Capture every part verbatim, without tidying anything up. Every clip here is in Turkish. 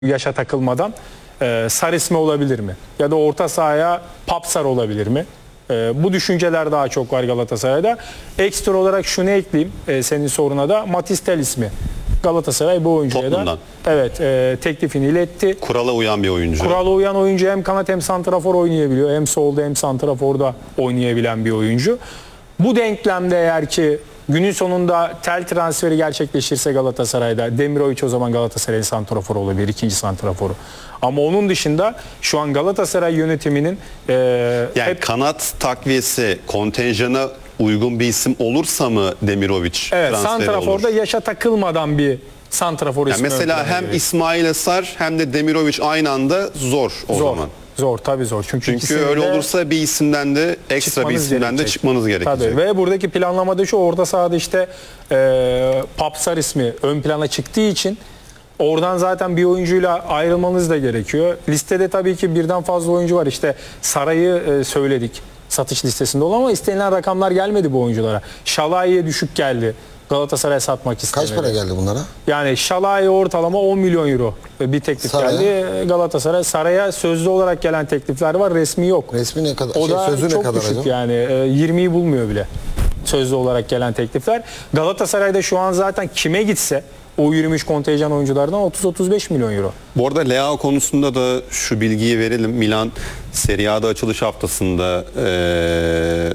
yaşa takılmadan e, Sar ismi olabilir mi? Ya da orta sahaya Papsar olabilir mi? E, bu düşünceler daha çok var Galatasaray'da. Ekstra olarak şunu ekleyeyim e, senin soruna da Matistel ismi. Galatasaray bu oyuncuya Tottenham'dan. da evet e, teklifini iletti. Kurala uyan bir oyuncu. Kurala uyan oyuncu, hem kanat hem santrafor oynayabiliyor. Hem solda hem santraforda oynayabilen bir oyuncu. Bu denklemde eğer ki günün sonunda tel transferi gerçekleşirse Galatasaray'da, Demirovic o zaman Galatasaray'ın santraforu olabilir, ikinci santraforu. Ama onun dışında şu an Galatasaray yönetiminin e, yani hep, kanat takviyesi kontenjana uygun bir isim olursa mı Demirovic evet, transferi santraforda olur? yaşa takılmadan bir santrafor Yani ismi. mesela hem geliyor. İsmail Sar hem de Demirovic aynı anda zor o Zor. zaman. Zor tabii zor. Çünkü, Çünkü öyle de olursa bir isimden de ekstra bir isimden gerekecek. de çıkmanız gerekecek. Tabii. Ve buradaki planlamada şu, orta sahada işte e, Papsar ismi ön plana çıktığı için oradan zaten bir oyuncuyla ayrılmanız da gerekiyor. Listede tabii ki birden fazla oyuncu var. İşte Saray'ı e, söyledik satış listesinde olan, ama istenilen rakamlar gelmedi bu oyunculara. Şalai'ye düşük geldi. Galatasaray satmak istemedi. Kaç para geldi bunlara? Yani Şalai ortalama on milyon euro bir teklif Saray'a? geldi. Galatasaray Saray'a sözlü olarak gelen teklifler var, resmi yok. Resmi ne kadar? O şey, da sözü çok ne kadar düşük acaba? yani e, yirmiyi bulmuyor bile sözlü olarak gelen teklifler. Galatasaray'da şu an zaten kime gitse o yürümüş kontenjan oyunculardan otuz otuz beş milyon euro. Bu arada Leao konusunda da şu bilgiyi verelim. Milan Serie A'da açılış haftasında eee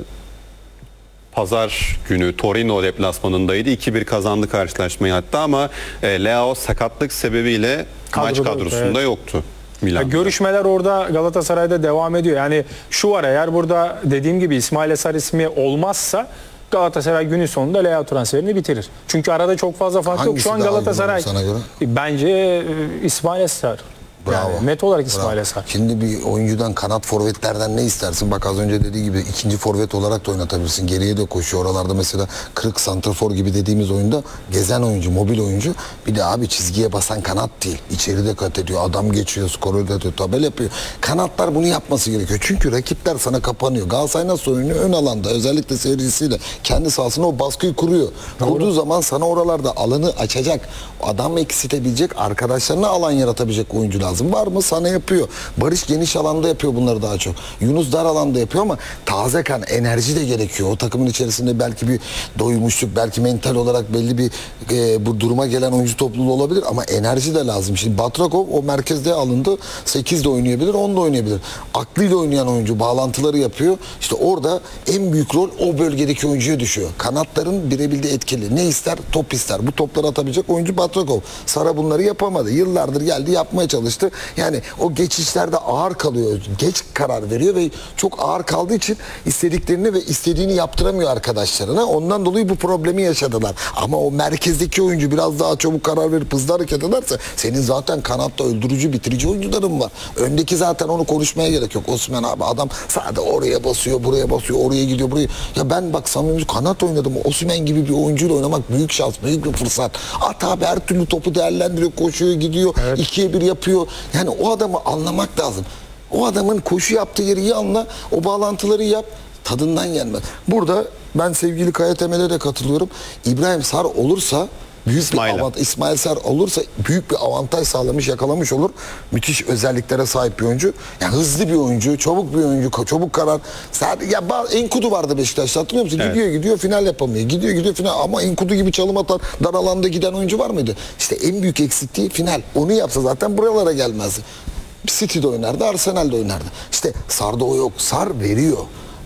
pazar günü Torino deplasmanındaydı. iki bir kazandı karşılaşmayı hatta, ama e, Leao sakatlık sebebiyle maç Kadroda kadrosunda yoktu, evet. yoktu. Ya Milan'da. görüşmeler orada Galatasaray'da devam ediyor. Yani şu var, eğer burada dediğim gibi İsmail Sar ismi olmazsa Galatasaray günün sonunda Leao transferini bitirir. Çünkü arada çok fazla fark yok. Hangisi Şu an daha uygun Galatasaray olur sana göre? bence e, İsmail Sar. Bravo. Yani net olarak İsmail Bravo. Sar. Şimdi bir oyuncudan, kanat forvetlerden ne istersin? Bak az önce dediği gibi ikinci forvet olarak da oynatabilirsin. Geriye de koşuyor. Oralarda mesela kırık santrafor gibi dediğimiz oyunda gezen oyuncu, mobil oyuncu. Bir de abi çizgiye basan kanat değil. İçeride kat ediyor. Adam geçiyor, skoru atıyor, tabel yapıyor. Kanatlar bunu yapması gerekiyor. Çünkü rakipler sana kapanıyor. Galatasaray nasıl oynuyor? Ön alanda özellikle seyircisiyle kendi sahasına o baskıyı kuruyor. Doğru. Kurduğu zaman sana oralarda alanı açacak. Adam eksiltebilecek, arkadaşlarına alan yaratabilecek oyuncu lazım. Var mı? Sana yapıyor. Barış geniş alanda yapıyor bunları daha çok. Yunus dar alanda yapıyor, ama taze kan, enerji de gerekiyor. O takımın içerisinde belki bir doymuşluk, belki mental olarak belli bir e, bu duruma gelen oyuncu topluluğu olabilir, ama enerji de lazım. Şimdi Batrakov o merkezde alındı. sekiz de oynayabilir, on da oynayabilir. Aklıyla oynayan oyuncu, bağlantıları yapıyor. İşte orada en büyük rol o bölgedeki oyuncuya düşüyor. Kanatların birebir de etkili. Ne ister? Top ister. Bu topları atabilecek oyuncu Batrakov. Sara bunları yapamadı. Yıllardır geldi, yapmaya çalıştı. Yani o geçişlerde ağır kalıyor. Geç karar veriyor ve çok ağır kaldığı için istediklerini ve istediğini yaptıramıyor arkadaşlarına. Ondan dolayı bu problemi yaşadılar. Ama o merkezdeki oyuncu biraz daha çabuk karar verip hızlı hareket ederse, senin zaten kanatta öldürücü, bitirici oyuncuların var. Öndeki zaten onu konuşmaya gerek yok. Osman abi, adam sadece oraya basıyor, buraya basıyor, oraya gidiyor, buraya. Ya ben bak samimi kanat oynadım. Osman gibi bir oyuncuyla oynamak büyük şans, büyük bir fırsat. At abi her türlü topu değerlendiriyor, koşuyor, gidiyor, evet. ikiye bir yapıyor. Yani o adamı anlamak lazım. O adamın koşu yaptığı yeri iyi anla, o bağlantıları yap, tadından yenmez. Burada ben sevgili Kaya Temel'e de katılıyorum. İbrahim Sar olursa büyük İsmail. bir avantaj, İsmail Sar olursa büyük bir avantaj sağlamış, yakalamış olur. Müthiş özelliklere sahip bir oyuncu. Yani hızlı bir oyuncu, çabuk bir oyuncu, çabuk karar. Ya Enkudu vardı Beşiktaş'ta, hatırlıyor musun? Evet. Gidiyor gidiyor final yapamıyor. Gidiyor gidiyor final, ama Enkudu gibi çalım atan, dar alanda giden oyuncu var mıydı? İşte en büyük eksikliği final. Onu yapsa zaten buralara gelmezdi. City'de oynardı, Arsenal'de oynardı. İşte Sar'da o yok. Sar veriyor.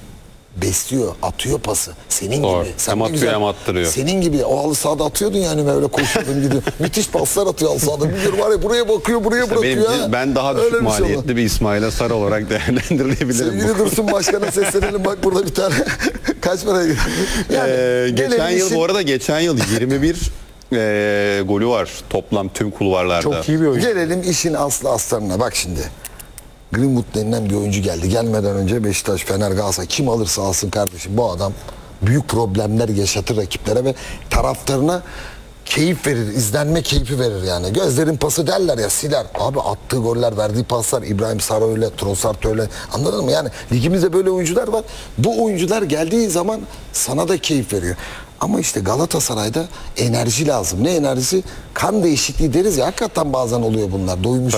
Besliyor, atıyor pası. Senin Doğru. gibi. Sen hem atıyor güzel, hem attırıyor. Senin gibi o halı sahada atıyordun yani, böyle koşuyordun gidiyor. Müthiş paslar atıyor halı sahada. Biliyorum var ya, buraya bakıyor, buraya İşte bırakıyor. benim, ha. ben daha düşük Öyle bir şey maliyetli oldu. bir İsmail Sar olarak değerlendirilebilirim. Sevgili Dursun Başkan'a seslenelim, bak burada bir tane kaç paraya gidiyor. Yani, ee, geçen yıl işin... bu arada geçen yıl yirmi bir e, golü var toplam tüm kulvarlarda. Çok iyi bir oyuncu. Gelelim işin aslı astarına. Bak şimdi. Greenwood denilen bir oyuncu geldi. Gelmeden önce Beşiktaş, Fener, Galatasaray kim alırsa alsın kardeşim, bu adam büyük problemler yaşatır rakiplere ve taraftarına keyif verir, izlenme keyfi verir yani. Gözlerin pası derler ya, siler. Abi attığı goller, verdiği paslar, İbrahim Sara öyle, Trossard öyle. Anladın mı? Yani ligimizde böyle oyuncular var. Bu oyuncular geldiği zaman sana da keyif veriyor. Ama işte Galatasaray'da enerji lazım. Ne enerjisi? Kan değişikliği deriz ya, hakikaten bazen oluyor bunlar. Doymuş